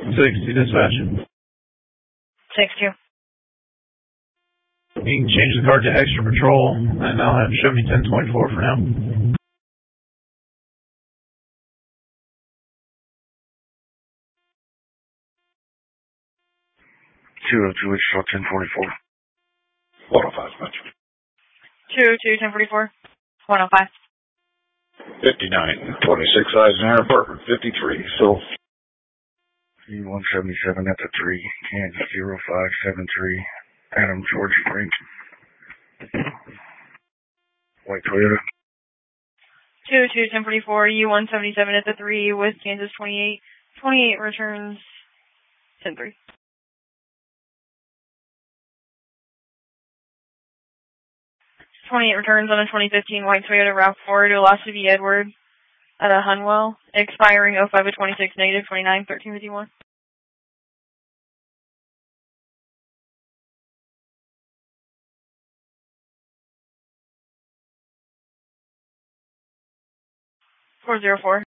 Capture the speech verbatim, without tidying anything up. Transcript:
sixty dispatch. six two. You can change the card to extra patrol, and I'll have show me ten twenty-four for now. two oh two, Wichita, ten forty-four. one oh five, much. two oh two, ten forty-four. one oh five. fifty-nine, twenty-six, Eisenhower, Apartment fifty-three, so. one seventy-seven at the three, Kansas zero five seven three, Adam George Frank. White Toyota. two oh two, ten forty-four, U one seventy-seven at the three with Kansas twenty-eight. twenty-eight returns ten three. twenty-eight returns on a twenty fifteen white Toyota RAV four to Velocity Edward at a Hunwell, expiring oh five of twenty-six, negative twenty-nine, thirteen fifty-one. four oh four.